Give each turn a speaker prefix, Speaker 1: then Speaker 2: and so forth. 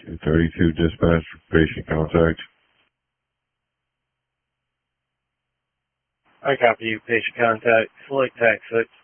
Speaker 1: 32 dispatch, patient contact.
Speaker 2: I copy you, patient contact, select TAC 6.